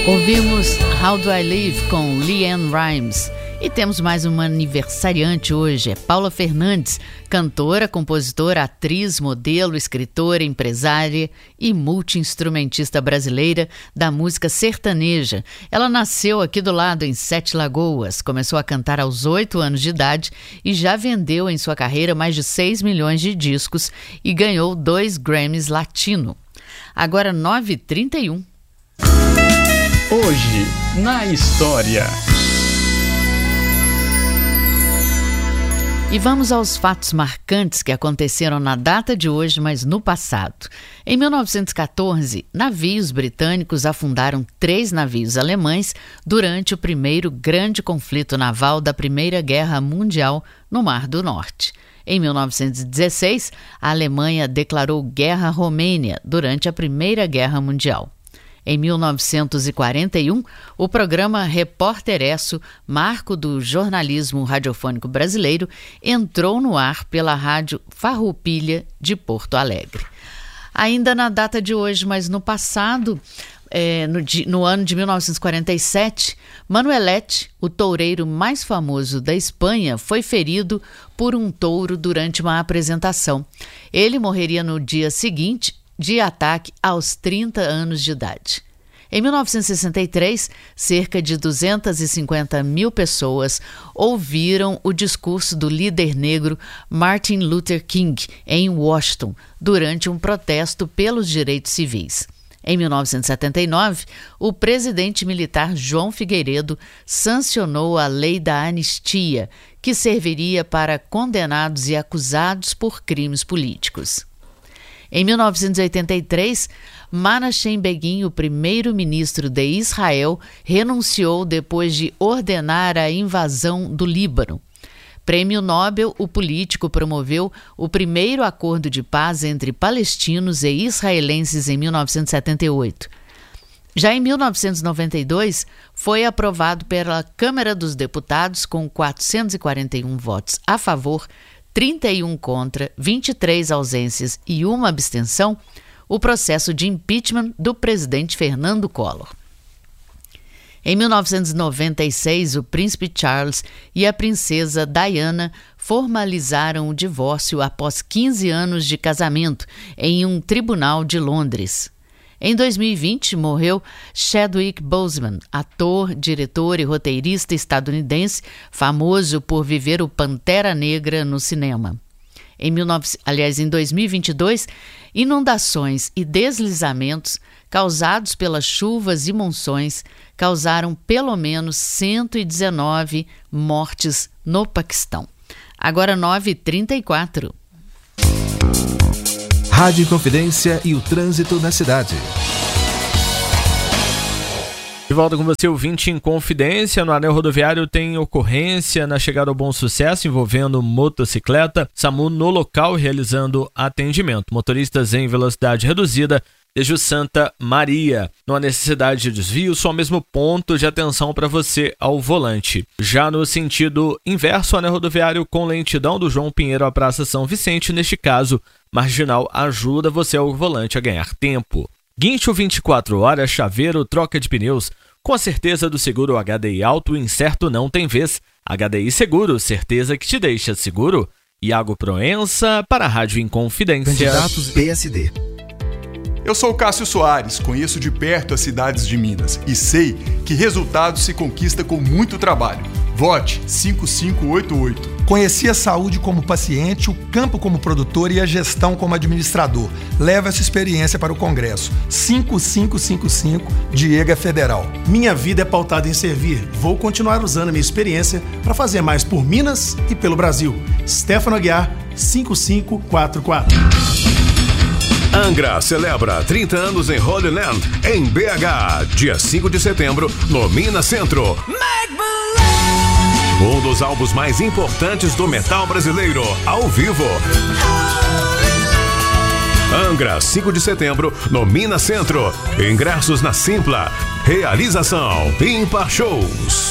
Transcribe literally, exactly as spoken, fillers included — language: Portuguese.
Ouvimos How Do I Live com LeAnn Rimes. E temos mais uma aniversariante hoje, é Paula Fernandes, cantora, compositora, atriz, modelo, escritora, empresária e multi-instrumentista brasileira da música sertaneja. Ela nasceu aqui do lado, em Sete Lagoas, começou a cantar aos oito anos de idade e já vendeu em sua carreira mais de seis milhões de discos e ganhou dois Grammys Latino. Agora nove e trinta e um. Hoje, na história. E vamos aos fatos marcantes que aconteceram na data de hoje, mas no passado. Em mil novecentos e catorze, navios britânicos afundaram três navios alemães durante o primeiro grande conflito naval da Primeira Guerra Mundial no Mar do Norte. Em mil novecentos e dezesseis, a Alemanha declarou guerra à Romênia durante a Primeira Guerra Mundial. Em mil novecentos e quarenta e um, o programa Repórter Esso, marco do jornalismo radiofônico brasileiro, entrou no ar pela rádio Farroupilha de Porto Alegre. Ainda na data de hoje, mas no passado, é, no, no ano de mil novecentos e quarenta e sete, Manuelete, o toureiro mais famoso da Espanha, foi ferido por um touro durante uma apresentação. Ele morreria no dia seguinte, de ataque aos trinta anos de idade. Em mil novecentos e sessenta e três, cerca de duzentas e cinquenta mil pessoas ouviram o discurso do líder negro Martin Luther King em Washington, durante um protesto pelos direitos civis. Em mil novecentos e setenta e nove, o presidente militar João Figueiredo sancionou a Lei da Anistia, que serviria para condenados e acusados por crimes políticos. Em mil novecentos e oitenta e três, Menachem Begin, o primeiro-ministro de Israel, renunciou depois de ordenar a invasão do Líbano. Prêmio Nobel, o político promoveu o primeiro acordo de paz entre palestinos e israelenses em mil novecentos e setenta e oito. Já em mil novecentos e noventa e dois, foi aprovado pela Câmara dos Deputados com quatrocentos e quarenta e um votos a favor, trinta e um contra, vinte e três ausências e uma abstenção, o processo de impeachment do presidente Fernando Collor. Em mil novecentos e noventa e seis, o príncipe Charles e a princesa Diana formalizaram o divórcio após quinze anos de casamento em um tribunal de Londres. Em dois mil e vinte, morreu Chadwick Boseman, ator, diretor e roteirista estadunidense, famoso por viver o Pantera Negra no cinema. Em, dezenove... Aliás, em dois mil e vinte e dois, inundações e deslizamentos causados pelas chuvas e monções causaram pelo menos cento e dezenove mortes no Paquistão. Agora nove e trinta e quatro. Rádio Inconfidência e o trânsito na cidade. De volta com você, ouvinte Inconfidência. No anel rodoviário tem ocorrência na chegada ao Bom Sucesso envolvendo motocicleta. SAMU no local realizando atendimento. Motoristas em velocidade reduzida desde o Santa Maria. Não há necessidade de desvio, só o mesmo ponto de atenção para você ao volante. Já no sentido inverso, o anel rodoviário com lentidão do João Pinheiro à Praça São Vicente, neste caso, marginal ajuda você ao volante a ganhar tempo. Guincho vinte e quatro horas, chaveiro, troca de pneus. Com a certeza do seguro H D I Auto, incerto não tem vez. H D I Seguro, certeza que te deixa seguro. Iago Proença para a Rádio Inconfidência. Candidatos P S D. Eu sou Cássio Soares, conheço de perto as cidades de Minas e sei que resultado se conquista com muito trabalho. Vote cinco cinco oito oito. Conheci a saúde como paciente, o campo como produtor e a gestão como administrador. Leva essa experiência para o Congresso. cinco cinco cinco cinco, Diego Federal. Minha vida é pautada em servir. Vou continuar usando a minha experiência para fazer mais por Minas e pelo Brasil. Stefano Aguiar, cinco cinco quatro quatro. Angra celebra trinta anos em Holy Land, em B H, dia cinco de setembro, no Minas Centro. Um dos álbuns mais importantes do metal brasileiro, ao vivo. Angra, cinco de setembro, no Minas Centro. Ingressos na Simpla. Realização Ímpar Shows.